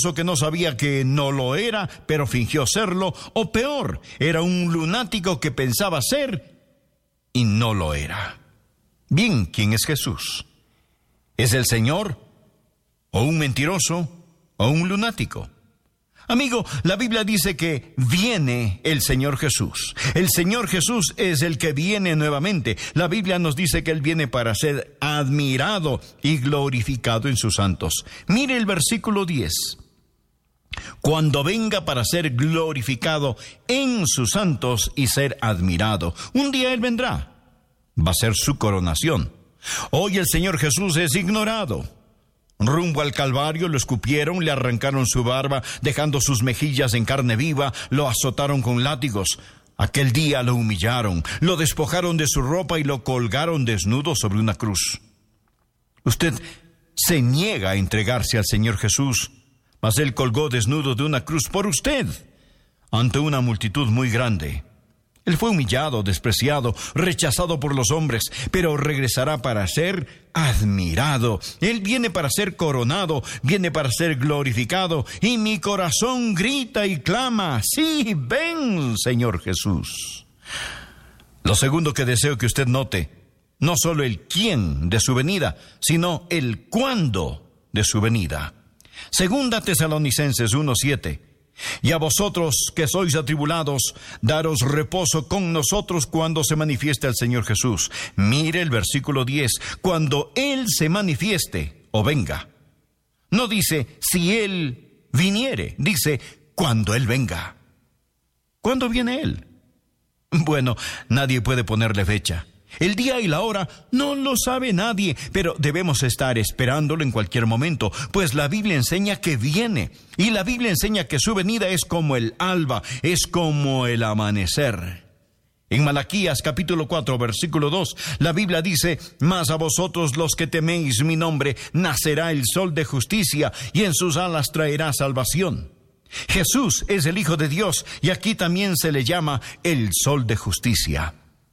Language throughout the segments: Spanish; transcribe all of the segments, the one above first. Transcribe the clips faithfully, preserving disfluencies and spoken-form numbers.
mentiroso que no sabía que no lo era, pero fingió serlo, o peor, era un lunático que pensaba ser y no lo era. Bien, ¿quién es Jesús? ¿Es el Señor? ¿O un mentiroso? ¿O un lunático? Amigo, la Biblia dice que viene el Señor Jesús. El Señor Jesús es el que viene nuevamente. La Biblia nos dice que Él viene para ser admirado y glorificado en sus santos. Mire el versículo diez. Cuando venga para ser glorificado en sus santos y ser admirado. Un día Él vendrá. Va a ser su coronación. Hoy el Señor Jesús es ignorado. Rumbo al Calvario lo escupieron, le arrancaron su barba, dejando sus mejillas en carne viva, lo azotaron con látigos. Aquel día lo humillaron, lo despojaron de su ropa y lo colgaron desnudo sobre una cruz. Usted se niega a entregarse al Señor Jesús, mas Él colgó desnudo de una cruz por usted, ante una multitud muy grande. Él fue humillado, despreciado, rechazado por los hombres, pero regresará para ser admirado. Él viene para ser coronado, viene para ser glorificado, y mi corazón grita y clama, sí, ven, Señor Jesús. Lo segundo que deseo que usted note, no solo el quién de su venida, sino el cuándo de su venida. Segunda Tesalonicenses uno siete. Y a vosotros que sois atribulados, daros reposo con nosotros cuando se manifieste el Señor Jesús. Mire el versículo diez, cuando Él se manifieste o venga. No dice si Él viniere, dice cuando Él venga. ¿Cuándo viene Él? Bueno, nadie puede ponerle fecha. El día y la hora no lo sabe nadie, pero debemos estar esperándolo en cualquier momento, pues la Biblia enseña que viene, y la Biblia enseña que su venida es como el alba, es como el amanecer. En Malaquías capítulo cuatro, versículo dos, la Biblia dice, mas a vosotros los que teméis mi nombre, nacerá el sol de justicia, y en sus alas traerá salvación. Jesús es el Hijo de Dios, y aquí también se le llama el sol de justicia.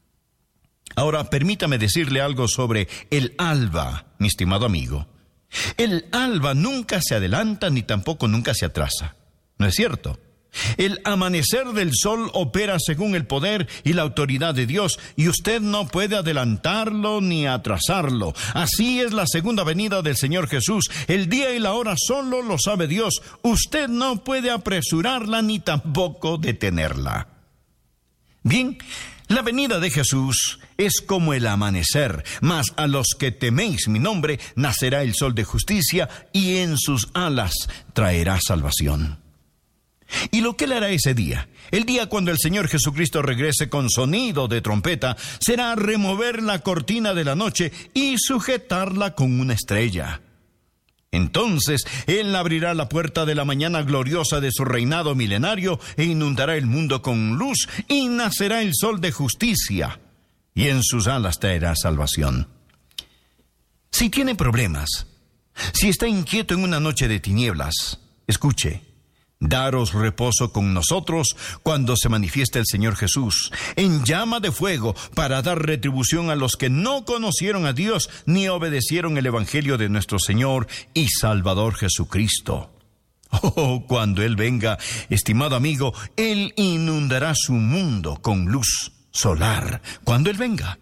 Ahora, permítame decirle algo sobre el alba, mi estimado amigo. El alba nunca se adelanta ni tampoco nunca se atrasa. ¿No es cierto? El amanecer del sol opera según el poder y la autoridad de Dios, y usted no puede adelantarlo ni atrasarlo. Así es la segunda venida del Señor Jesús. El día y la hora solo lo sabe Dios. Usted no puede apresurarla ni tampoco detenerla. Bien, la venida de Jesús es como el amanecer, mas a los que teméis mi nombre nacerá el sol de justicia y en sus alas traerá salvación. ¿Y lo que Él hará ese día? El día cuando el Señor Jesucristo regrese con sonido de trompeta, será remover la cortina de la noche y sujetarla con una estrella. Entonces Él abrirá la puerta de la mañana gloriosa de su reinado milenario e inundará el mundo con luz y nacerá el sol de justicia y en sus alas traerá salvación. Si tiene problemas, si está inquieto en una noche de tinieblas, escuche. Daros reposo con nosotros cuando se manifieste el Señor Jesús, en llama de fuego, para dar retribución a los que no conocieron a Dios ni obedecieron el Evangelio de nuestro Señor y Salvador Jesucristo. Oh, cuando Él venga, estimado amigo, Él inundará su mundo con luz solar. Cuando Él venga.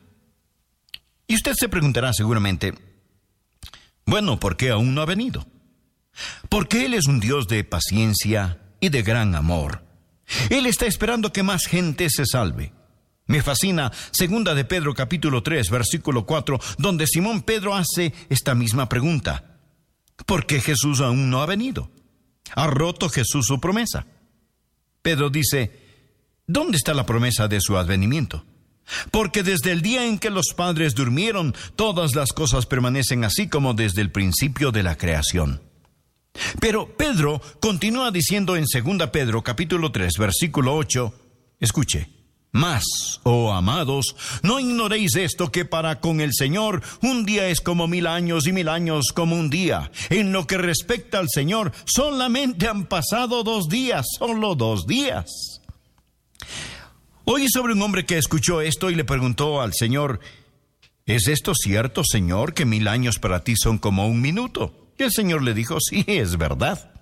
Y usted se preguntará seguramente, bueno, ¿por qué aún no ha venido? Porque Él es un Dios de paciencia y de gran amor. Él está esperando que más gente se salve. Me fascina Segunda de Pedro capítulo tres, versículo cuatro, donde Simón Pedro hace esta misma pregunta. ¿Por qué Jesús aún no ha venido? ¿Ha roto Jesús su promesa? Pedro dice, ¿dónde está la promesa de su advenimiento? Porque desde el día en que los padres durmieron, todas las cosas permanecen así como desde el principio de la creación. Pero Pedro continúa diciendo en Segunda Pedro capítulo tres, versículo ocho, escuche, mas, oh amados, no ignoréis esto, que para con el Señor un día es como mil años y mil años como un día. En lo que respecta al Señor, solamente han pasado dos días, solo dos días. Oí sobre un hombre que escuchó esto y le preguntó al Señor, ¿es esto cierto, Señor, que mil años para ti son como un minuto? Y el Señor le dijo, sí, es verdad.